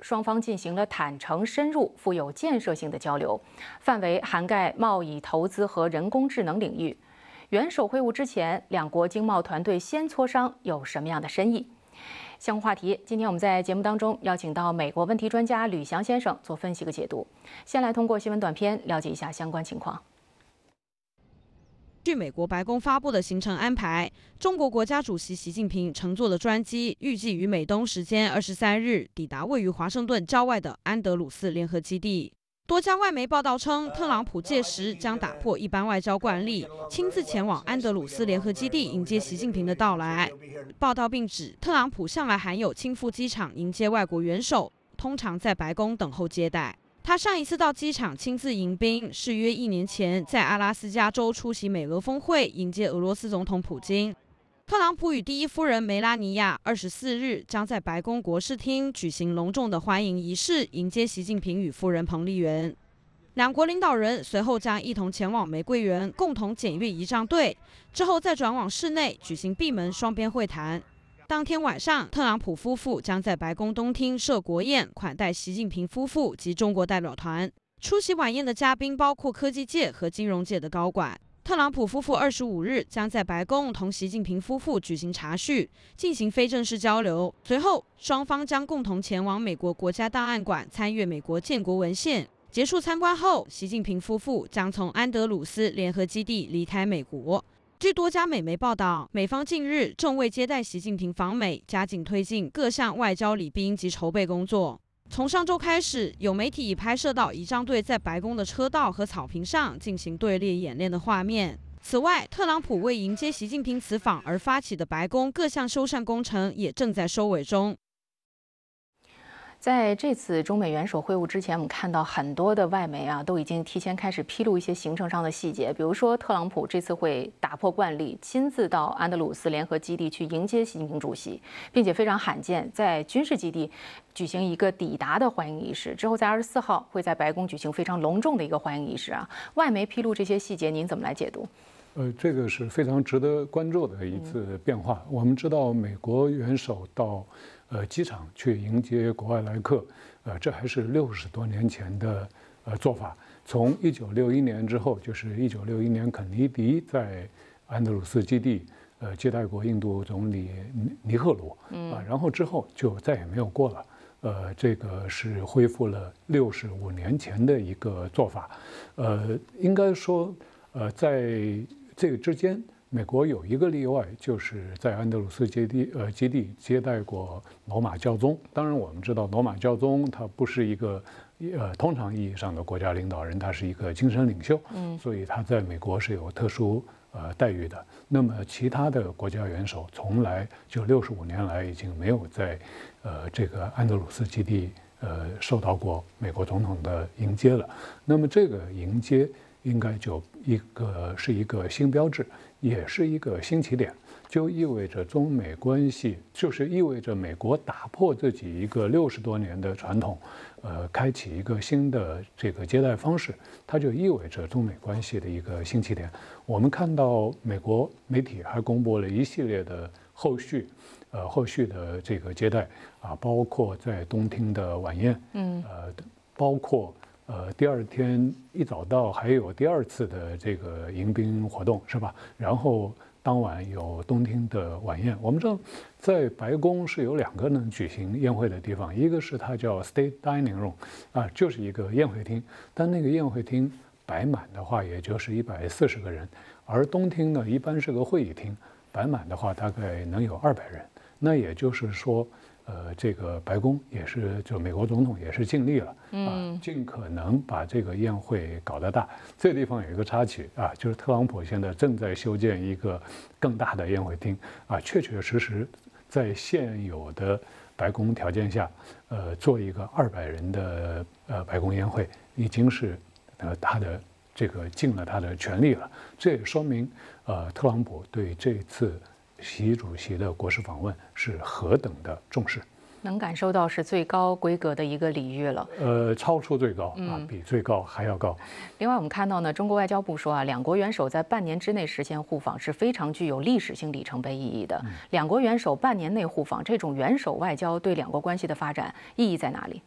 双方进行了坦诚、深入、富有建设性的交流，范围涵盖贸易、投资和人工智能领域。元首会晤之前，两国经贸团队先磋商有什么样的深意？相关话题，今天我们在节目当中邀请到美国问题专家吕翔先生做分析和解读。先来通过新闻短片了解一下相关情况。 据美国白宫发布的行程安排，中国国家主席习近平乘坐的专机预计于美东时间23日抵达位于华盛顿郊外的安德鲁斯联合基地。多家外媒报道称，特朗普届时将打破一般外交惯例，亲自前往安德鲁斯联合基地迎接习近平的到来。报道并指，特朗普向来罕有亲赴机场迎接外国元首，通常在白宫等候接待。他上一次到机场亲自迎宾，是约1年前在阿拉斯加州出席美俄峰会，迎接俄罗斯总统普京。特朗普与第一夫人梅拉尼亚24日将在白宫国事厅举行隆重的欢迎仪式，迎接习近平与夫人彭丽媛。两国领导人随后将一同前往玫瑰园，共同检阅仪仗队，之后再转往室内举行闭门双边会谈。当天晚上，特朗普夫妇将在白宫东厅设国宴，款待习近平夫妇及中国代表团。出席晚宴的嘉宾包括科技界和金融界的高管。特朗普夫妇25日将在白宫同习近平夫妇举行茶叙，进行非正式交流。随后，双方将共同前往美国国家档案馆参阅美国建国文献。结束参观后，习近平夫妇将从安德鲁斯联合基地离开美国。据多家美媒报道，美方近日正为接待习近平访美，加紧推进各项外交礼宾及筹备工作。从上周开始，有媒体已拍摄到仪仗队在白宫的车道和草坪上进行队列演练的画面。此外，特朗普为迎接习近平此访而发起的白宫各项修缮工程也正在收尾中。 在这次中美元首会晤之前，我们看到很多的外媒都已经提前开始披露一些行程上的细节，比如说特朗普这次会打破惯例，亲自到安德鲁斯联合基地去迎接习近平主席，并且非常罕见，在军事基地举行一个抵达的欢迎仪式，之后在24号会在白宫举行非常隆重的一个欢迎仪式外媒披露这些细节，您怎么来解读？ 这个是非常值得关注的一次变化。我们知道，美国元首到机场去迎接国外来客，这还是60多年前的做法。从1961年之后，就是1961年肯尼迪在安德鲁斯基地接待过印度总理尼赫鲁然后之后就再也没有过了。这个是恢复了65年前的一个做法。应该说，在这个之间，美国有一个例外，就是在安德鲁斯基地接待过罗马教宗。当然，我们知道罗马教宗他不是一个通常意义上的国家领导人，他是一个精神领袖，所以他在美国是有特殊待遇的。那么其他的国家元首从来就65年来已经没有在这个安德鲁斯基地受到过美国总统的迎接了。那么这个迎接应该是一个新标志，也是一个新起点，就意味着中美关系，就是意味着美国打破自己一个60多年的传统，开启一个新的这个接待方式，它就意味着中美关系的一个新起点。我们看到美国媒体还公布了一系列的后续的这个接待包括在东厅的晚宴，包括第二天一早到还有第2次的这个迎宾活动，是吧？然后当晚有东厅的晚宴。我们知道，在白宫是有2个能举行宴会的地方，一个是它叫 State Dining Room，就是一个宴会厅，但那个宴会厅摆满的话，也就是140个人，而东厅呢，一般是个会议厅，摆满的话大概能有200人。那也就是说，这个白宫也是，就美国总统也是尽力了尽可能把这个宴会搞得大。这个地方有一个插曲就是特朗普现在正在修建一个更大的宴会厅确确实实在现有的白宫条件下，做一个200人的白宫宴会，已经是他的这个尽了他的全力了。这也说明特朗普对这次习主席的国事访问是何等的重视， 能感受到是最高规格的一个礼遇了。 超出最高比最高还要高。 另外，我们看到呢，中国外交部说两国元首在半年之内实现互访是非常具有历史性里程碑意义的。两国元首半年内互访，这种元首外交对两国关系的发展意义在哪里？